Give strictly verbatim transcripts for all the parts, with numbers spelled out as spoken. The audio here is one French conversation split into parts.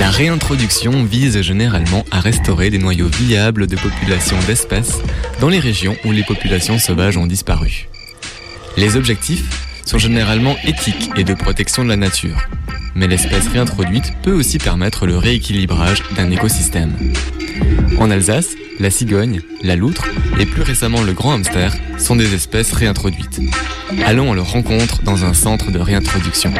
La réintroduction vise généralement à restaurer des noyaux viables de populations d'espèces dans les régions où les populations sauvages ont disparu. Les objectifs sont généralement éthiques et de protection de la nature. Mais l'espèce réintroduite peut aussi permettre le rééquilibrage d'un écosystème. En Alsace, la cigogne, la loutre et plus récemment le grand hamster sont des espèces réintroduites. Allons à leur rencontre dans un centre de réintroduction.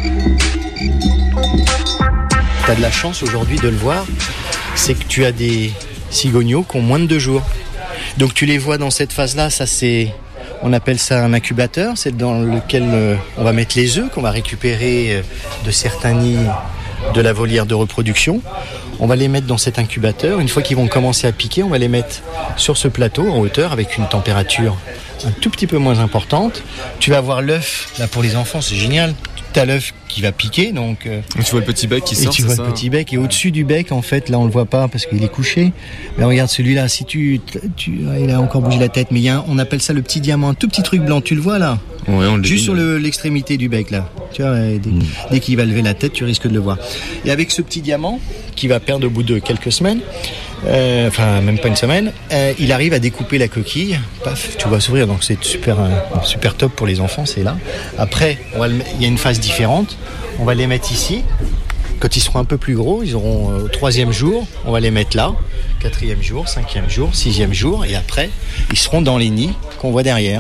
Tu as de la chance aujourd'hui de le voir, c'est que tu as des cigogneaux qui ont moins de deux jours. Donc tu les vois dans cette phase-là, ça c'est, on appelle ça un incubateur, c'est dans lequel euh, on va mettre les œufs qu'on va récupérer euh, de certains nids de la volière de reproduction. On va les mettre dans cet incubateur. Une fois qu'ils vont commencer à piquer, on va les mettre sur ce plateau en hauteur avec une température un tout petit peu moins importante. Tu vas avoir l'œuf, là pour les enfants, c'est génial. Tu as l'œuf qui va piquer, donc... Euh, tu vois le petit bec qui sort, et tu vois ça, le petit bec, et au-dessus du bec, en fait, là on le voit pas parce qu'il est couché. Mais regarde celui-là, si tu... tu il a encore bougé la tête, mais il y a un, on appelle ça le petit diamant, un tout petit truc blanc, tu le vois là? Ouais, on le Juste dit, sur mais... le, l'extrémité du bec là. Tu vois, dès, mmh. dès qu'il va lever la tête, tu risques de le voir. Et avec ce petit diamant, qui va perdre au bout de quelques semaines, euh, enfin même pas une semaine, euh, il arrive à découper la coquille, paf, tu vois s'ouvrir, donc c'est super, euh, super top pour les enfants, c'est là. Après, on va le, il y a une phase différente, on va les mettre ici. Quand ils seront un peu plus gros, ils auront euh, au troisième jour, on va les mettre là, quatrième jour, cinquième jour, sixième jour, et après, ils seront dans les nids qu'on voit derrière.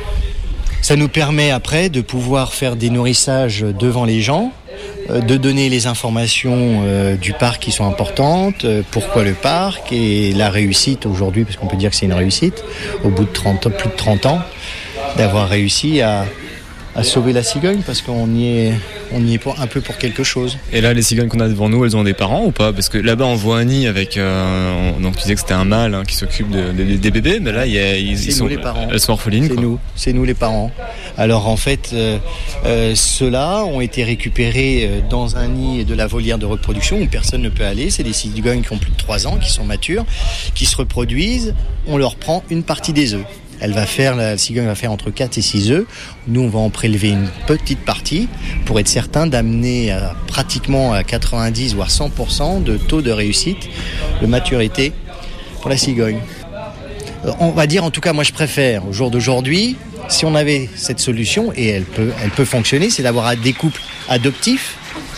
Ça nous permet après de pouvoir faire des nourrissages devant les gens, euh, de donner les informations euh, du parc qui sont importantes, euh, pourquoi le parc et la réussite aujourd'hui, parce qu'on peut dire que c'est une réussite, au bout de trente, plus de trente ans, d'avoir réussi à, à sauver la cigogne, parce qu'on y est, on y est pour, un peu pour quelque chose. Et là, les cigognes qu'on a devant nous, elles ont des parents ou pas? Parce que là-bas, on voit un nid avec... Euh, donc tu disais que c'était un mâle hein, qui s'occupe de, de, des bébés, mais là, il y a, ils, c'est ils nous sont, les parents. Elles sont orphelines. C'est quoi. nous, c'est nous les parents. Alors en fait, euh, euh, ceux-là ont été récupérés dans un nid de la volière de reproduction où personne ne peut aller. C'est des cigognes qui ont plus de trois ans, qui sont matures, qui se reproduisent. On leur prend une partie des œufs. Elle va faire, la cigogne va faire entre quatre et six œufs. Nous, on va en prélever une petite partie pour être certain d'amener à pratiquement à quatre-vingt-dix voire cent pour cent de taux de réussite, de maturité pour la cigogne. On va dire, en tout cas, moi je préfère, au jour d'aujourd'hui, si on avait cette solution, et elle peut, elle peut fonctionner, c'est d'avoir des couples adoptifs.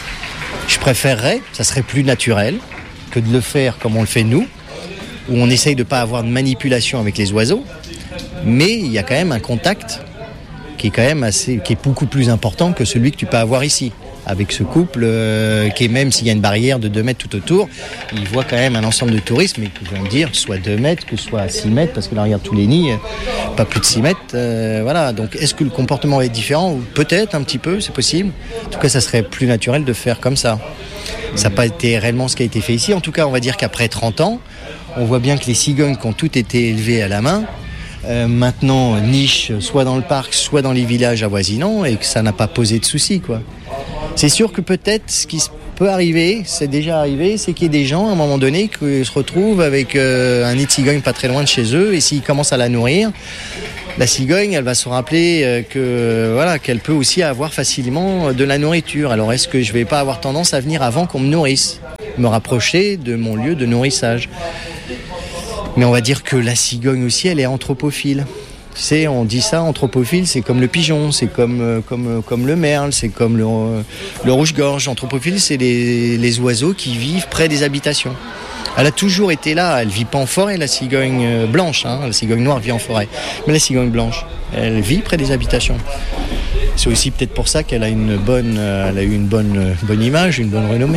Je préférerais, ça serait plus naturel que de le faire comme on le fait nous, où on essaye de ne pas avoir de manipulation avec les oiseaux. Mais il y a quand même un contact qui est quand même assez, qui est beaucoup plus important que celui que tu peux avoir ici. Avec ce couple, euh, qui est, même s'il y a une barrière de deux mètres tout autour, il voit quand même un ensemble de touristes, mais qui vont dire soit deux mètres, que soit six mètres, parce que là, regarde tous les nids, pas plus de six mètres. Euh, voilà. Donc, est-ce que le comportement va être différent? Peut-être un petit peu, c'est possible. En tout cas, ça serait plus naturel de faire comme ça. Ça n'a pas été réellement ce qui a été fait ici. En tout cas, on va dire qu'après trente ans, on voit bien que les cigognes qui ont toutes été élevées à la main, Euh, maintenant niche soit dans le parc, soit dans les villages avoisinants, et que ça n'a pas posé de soucis, quoi. C'est sûr que peut-être ce qui peut arriver, c'est déjà arrivé, c'est qu'il y ait des gens à un moment donné qui se retrouvent avec euh, un nid de cigogne pas très loin de chez eux, et s'ils commencent à la nourrir, la cigogne, elle va se rappeler euh, que voilà, qu'elle peut aussi avoir facilement de la nourriture. Alors est-ce que je vais pas avoir tendance à venir avant qu'on me nourrisse, me rapprocher de mon lieu de nourrissage? Mais on va dire que la cigogne aussi, elle est anthropophile. Tu sais, on dit ça, anthropophile, c'est comme le pigeon, c'est comme, comme, comme le merle, c'est comme le, le rouge-gorge. Anthropophile, c'est les, les oiseaux qui vivent près des habitations. Elle a toujours été là, elle vit pas en forêt, la cigogne blanche, hein. La cigogne noire vit en forêt. Mais la cigogne blanche, elle vit près des habitations. C'est aussi peut-être pour ça qu'elle a une bonne, elle a eu une bonne, bonne image, une bonne renommée.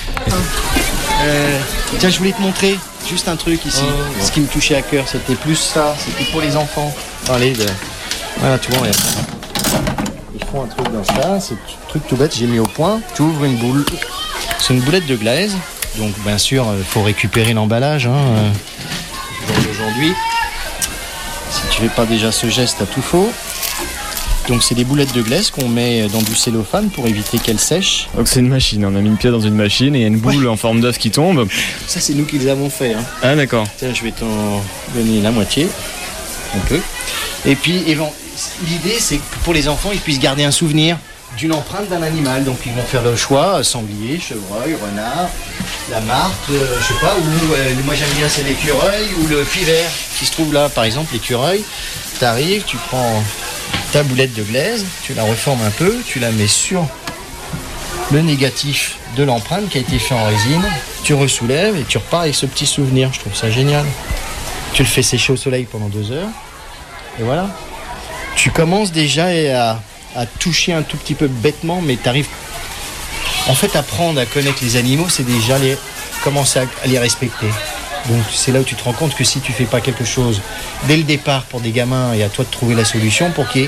Euh, tiens, je voulais te montrer juste un truc ici. Oh, bon. Ce qui me touchait à cœur, c'était plus ça, c'était pour les enfants. Allez, de... voilà, tu vois, regarde. Ils font un truc dans ça, c'est un truc tout bête, j'ai mis au point. Tu ouvres une boule, c'est une boulette de glaise. Donc, bien sûr, il faut récupérer l'emballage. Hein. Aujourd'hui, si tu fais pas déjà ce geste, t'as tout faux. Donc c'est des boulettes de glace qu'on met dans du cellophane pour éviter qu'elles sèchent. Donc c'est une machine, on a mis une pièce dans une machine et il y a une boule ouais. en forme d'œuf qui tombe. Ça c'est nous qui les avons fait. Hein. Ah d'accord. Tiens, je vais t'en donner la moitié, un peu. Et puis l'idée c'est que pour les enfants ils puissent garder un souvenir. d'une empreinte d'un animal. Donc ils vont faire le choix, sanglier, chevreuil, renard, la martre, euh, je sais pas, ou euh, moi j'aime bien c'est l'écureuil ou le pivert qui se trouve là. Par exemple l'écureuil, tu arrives, tu prends ta boulette de glaise, tu la reformes un peu, tu la mets sur le négatif de l'empreinte qui a été fait en résine, tu ressoulèves et tu repars avec ce petit souvenir. Je trouve ça génial. Tu le fais sécher au soleil pendant deux heures et voilà. Tu commences déjà à, à toucher un tout petit peu bêtement, mais tu arrives. En fait, apprendre à connaître les animaux, c'est déjà les, commencer à, à les respecter. Donc c'est là où tu te rends compte que si tu fais pas quelque chose dès le départ pour des gamins, et à toi de trouver la solution pour qu'il y ait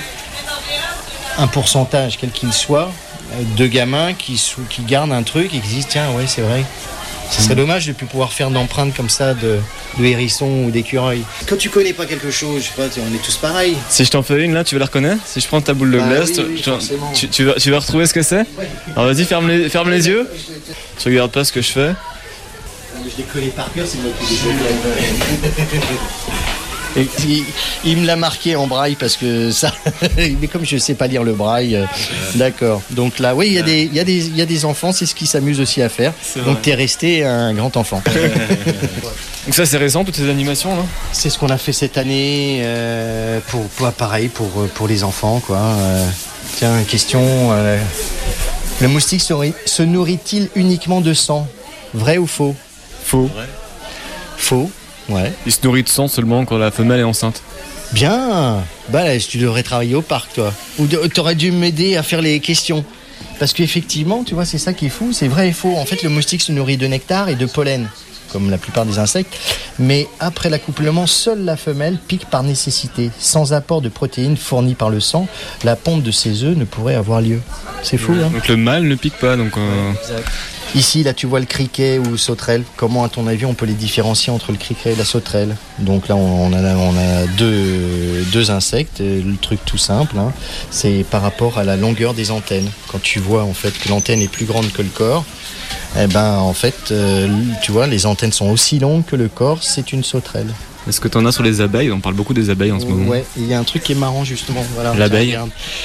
un pourcentage, quel qu'il soit, de gamins qui, qui gardent un truc et qui disent tiens ouais c'est vrai. Ce serait dommage de ne plus pouvoir faire d'empreintes comme ça de, de hérissons ou d'écureuils. Quand tu connais pas quelque chose, je sais pas, on est tous pareils. Si je t'en fais une là, tu vas la reconnaître? Si je prends ta boule de bah, glace, oui, oui, tu, tu, tu, vas, tu vas retrouver ce que c'est? Alors vas-y, ferme les, ferme les yeux. Tu regardes pas ce que je fais. Je les connais par cœur, c'est moi qui les connais. Et il, il me l'a marqué en braille parce que ça. Mais comme je ne sais pas lire le braille, euh, d'accord. Donc là, oui, il y a des, il y a des, il y a des enfants, c'est ce qu'ils s'amusent aussi à faire. Donc tu es resté un grand enfant. Donc ça, c'est récent toutes ces animations là. C'est ce qu'on a fait cette année euh, pour, pour pareil pour pour les enfants quoi. Euh, tiens, question. Euh, le moustique se, se nourrit-il uniquement de sang? Vrai ou faux? Faux. Faux. Ouais. Il se nourrit de sang seulement quand la femelle est enceinte. Bien. Bah là, tu devrais travailler au parc, toi. Ou tu aurais dû m'aider à faire les questions. Parce qu'effectivement, tu vois, c'est ça qui est fou, c'est vrai et faux. En fait, le moustique se nourrit de nectar et de pollen, comme la plupart des insectes. Mais après l'accouplement, seule la femelle pique par nécessité. Sans apport de protéines fournies par le sang, la ponte de ses œufs ne pourrait avoir lieu. C'est fou, hein. Donc le mâle ne pique pas, donc... Euh... Exact. Ici, là, tu vois le criquet ou le sauterelle. Comment, à ton avis, on peut les différencier entre le criquet et la sauterelle? Donc là, on a, on a deux, deux insectes. Le truc tout simple, hein, c'est par rapport à la longueur des antennes. Quand tu vois en fait que l'antenne est plus grande que le corps, eh ben, en fait, euh, tu vois, les antennes sont aussi longues que le corps. C'est une sauterelle. Est-ce que tu en as sur les abeilles? On parle beaucoup des abeilles en ce moment. Ouais, il y a un truc qui est marrant justement. Voilà, l'abeille.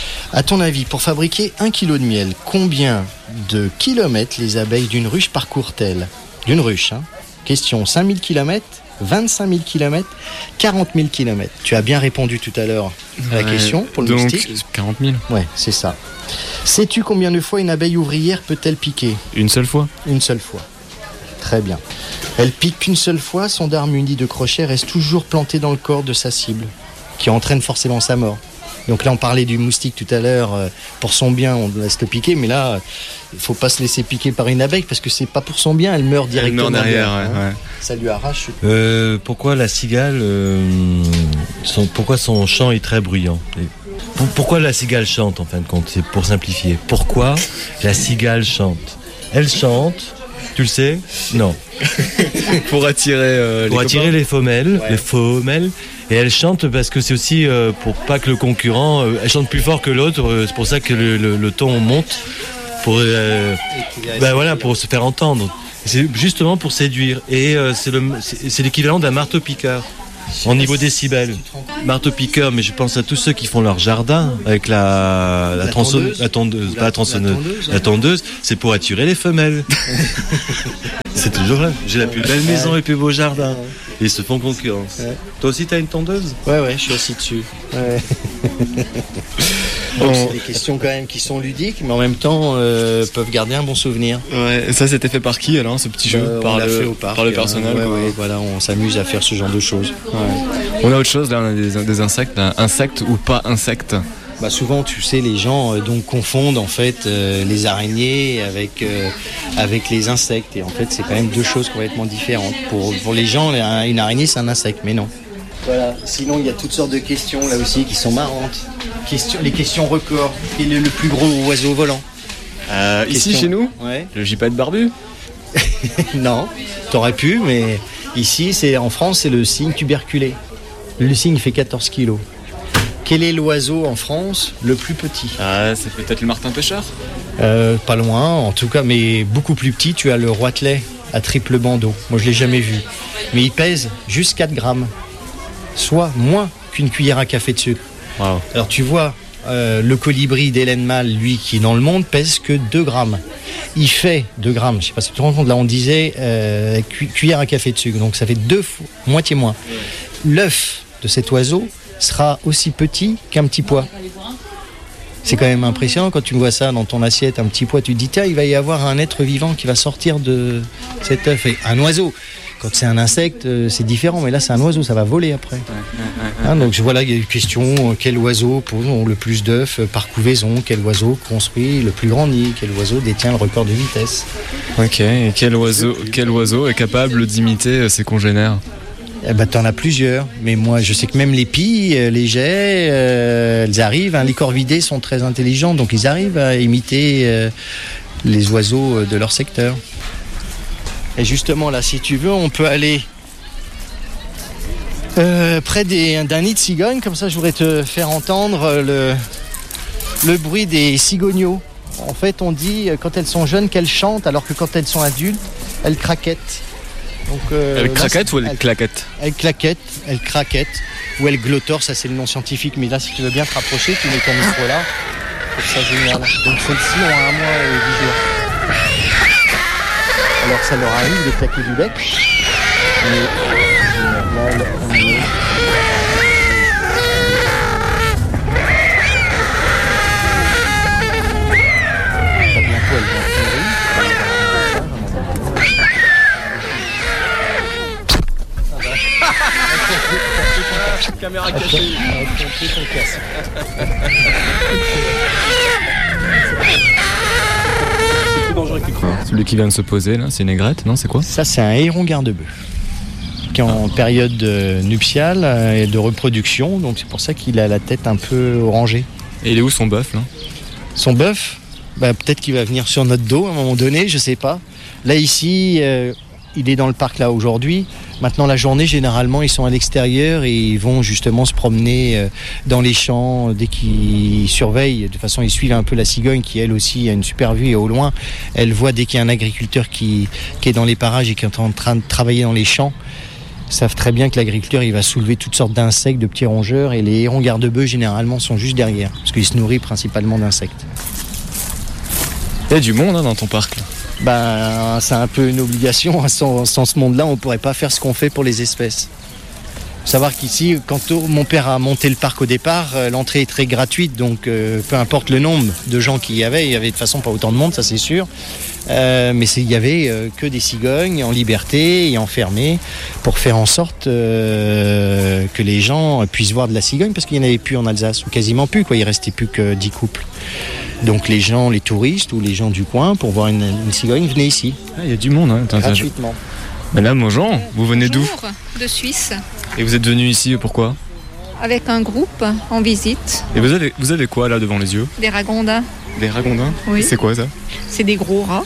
À ton avis, pour fabriquer un kilo de miel, combien de kilomètres les abeilles d'une ruche parcourent-elles? D'une ruche, hein. Question, cinq mille kilomètres, vingt-cinq mille kilomètres, quarante mille kilomètres. Tu as bien répondu tout à l'heure à la ouais, question pour le donc, moustique. quarante mille. Ouais, c'est ça. Sais-tu combien de fois une abeille ouvrière peut-elle piquer? Une seule fois. Une seule fois. Très bien. Elle pique qu'une seule fois, son dard muni de crochet reste toujours planté dans le corps de sa cible, qui entraîne forcément sa mort. Donc là, on parlait du moustique tout à l'heure, euh, pour son bien, on laisse le piquer, mais là, il ne faut pas se laisser piquer par une abeille, parce que c'est pas pour son bien, elle meurt directement. Elle meurt derrière, hein. ouais, ouais. Ça lui arrache. Euh, pourquoi la cigale, euh, son, pourquoi son chant est très bruyant? Pour, Pourquoi la cigale chante, en fin de compte? C'est pour simplifier. Pourquoi la cigale chante? Elle chante... Tu le sais? Non. Pour attirer euh, les Pour attirer copains. les femelles, ouais. les femelles. Et elle chante parce que c'est aussi euh, pour pas que le concurrent, euh, elle chante plus fort que l'autre. Euh, c'est pour ça que le, le, le ton monte pour, euh, ben voilà, pour se faire entendre. C'est justement pour séduire. Et euh, c'est, le, c'est, c'est l'équivalent d'un marteau-piqueur. En niveau décibels, marteau-piqueur, mais je pense à tous ceux qui font leur jardin avec la, la, la tronçonneuse, tondeuse, la tondeuse, pas la tronçonneuse, la tondeuse, la ouais. tondeuse, c'est pour attirer les femelles. C'est toujours là. J'ai la plus belle maison et le plus beau jardin. Et ils se font concurrence. Ouais. Toi aussi, t'as une tondeuse? Ouais, ouais, je suis assis dessus. Ouais. Donc, c'est des questions quand même qui sont ludiques, mais en même temps euh, peuvent garder un bon souvenir. Ouais, et ça c'était fait par qui alors, ce petit jeu? euh, par, on l'a le, fait au parc, par le personnel ouais, quoi. Ouais, voilà, on s'amuse à faire ce genre de choses. Ouais. On a autre chose là, on a des, des insectes, là. Insectes ou pas insectes? Bah souvent, tu sais, les gens euh, donc confondent en fait euh, les araignées avec euh, avec les insectes, et en fait, c'est quand même deux choses complètement différentes. Pour pour les gens, une araignée c'est un insecte, mais non. Voilà. Sinon, il y a toutes sortes de questions là aussi qui sont marrantes. Question, les questions records. Quel est le plus gros oiseau volant? euh, Ici, chez nous, ouais. Le gypaète barbu. Non, t'aurais pu, mais ici, c'est en France, c'est le cygne tuberculé. Le cygne fait quatorze kilos. Quel est l'oiseau en France le plus petit? Ah, c'est peut-être le martin pêcheur. euh, Pas loin, en tout cas, mais beaucoup plus petit. Tu as le roitelet à triple bandeau. Moi, je l'ai jamais vu, mais il pèse juste quatre grammes, soit moins qu'une cuillère à café de sucre. Wow. Alors tu vois, euh, le colibri d'Hélène Mâle, lui, qui est dans le monde, pèse que deux grammes. Il fait deux grammes, je ne sais pas si tu te rends compte, là on disait euh, cu- cuillère à café de sucre, donc ça fait deux fois, moitié moins. L'œuf de cet oiseau sera aussi petit qu'un petit pois. C'est quand même impressionnant quand tu vois ça dans ton assiette, un petit pois, tu te dis tiens, il va y avoir un être vivant qui va sortir de cet œuf. Et un oiseau, quand c'est un insecte, c'est différent, mais là c'est un oiseau, ça va voler après. Hein, donc voilà, il y a une question, quel oiseau pose le plus d'œufs par couvaison, quel oiseau construit le plus grand nid, quel oiseau détient le record de vitesse. Ok, et quel oiseau, quel oiseau est capable d'imiter ses congénères ? Eh ben, t'en as plusieurs, mais moi je sais que même les pies, les geais, euh, elles arrivent, hein, les corvidés sont très intelligents, donc ils arrivent à imiter euh, les oiseaux de leur secteur. Et justement là, si tu veux, on peut aller euh, près des, d'un nid de cigogne, comme ça je voudrais te faire entendre le, le bruit des cigogneaux. En fait on dit quand elles sont jeunes qu'elles chantent, alors que quand elles sont adultes, elles craquettent. Donc, euh, elle craquette là, ou elle, elle claquette Elle claquette, elle craquette, ou elle glottor, ça c'est le nom scientifique, mais là si tu veux bien te rapprocher, tu mets ton micro là, c'est ça génial. Donc celles-ci ont un mois et dix jours. Alors ça leur arrive de claquer du bec, mais là, là, on est... Ça, bientôt elles vont Caméra cachée. C'est plus dangereux que tu crois. Celui qui vient de se poser là, c'est une aigrette, non? C'est quoi? Ça, c'est un héron garde-bœuf qui est en période nuptiale et de reproduction, donc c'est pour ça qu'il a la tête un peu orangée. Et il est où son bœuf là? Son bœuf, bah, peut-être qu'il va venir sur notre dos à un moment donné, je sais pas. Là ici, euh, il est dans le parc là aujourd'hui. Maintenant la journée, généralement, ils sont à l'extérieur et ils vont justement se promener euh, dans les champs dès qu'ils surveillent. De toute façon, ils suivent un peu la cigogne qui, elle aussi, a une super vue et au loin, elle voit dès qu'il y a un agriculteur qui, qui est dans les parages et qui est en train de travailler dans les champs. Ils savent très bien que l'agriculteur, il va soulever toutes sortes d'insectes, de petits rongeurs, et les hérons garde-bœufs, généralement, sont juste derrière, parce qu'ils se nourrissent principalement d'insectes. Il y a du monde hein, dans ton parc là. Ben, c'est un peu une obligation. Sans, sans ce monde-là, on ne pourrait pas faire ce qu'on fait pour les espèces. Il faut savoir qu'ici, quand mon père a monté le parc au départ, l'entrée est très gratuite, donc euh, peu importe le nombre de gens qu'il y avait, il y avait de toute façon pas autant de monde, ça c'est sûr. Euh, mais c'est, il y avait euh, que des cigognes en liberté et enfermées pour faire en sorte euh, que les gens puissent voir de la cigogne, parce qu'il n'y en avait plus en Alsace, ou quasiment plus, quoi. Il restait plus que dix couples. Donc les gens, les touristes ou les gens du coin, pour voir une, une cigogne, venaient ici. Ah, il y a du monde, hein. Gratuitement. Madame bonjour, vous venez d'où? Bonjour, de Suisse. Et vous êtes venu ici pourquoi? Avec un groupe en visite. Et vous avez, vous avez quoi là devant les yeux? Des ragondins. Des ragondins? Oui. C'est quoi ça? C'est des gros rats.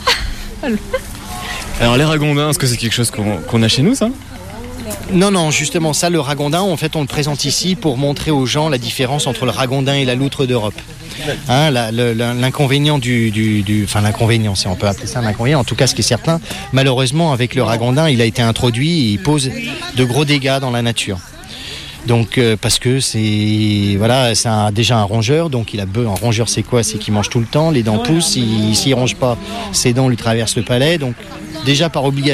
Alors les ragondins, est-ce que c'est quelque chose qu'on, qu'on a chez nous ça? Non, non, justement, ça, le ragondin, en fait, on le présente ici pour montrer aux gens la différence entre le ragondin et la loutre d'Europe. Hein, la, le, l'inconvénient du, du, du... Enfin, l'inconvénient, si on peut appeler ça un inconvénient, en tout cas, ce qui est certain, malheureusement, avec le ragondin, il a été introduit et il pose de gros dégâts dans la nature. Donc, euh, parce que c'est... Voilà, c'est un, déjà un rongeur, donc il a be- un rongeur, c'est quoi? C'est qu'il mange tout le temps, les dents poussent, il, s'il ne ronge pas, ses dents lui traversent le palais, donc déjà par obligation,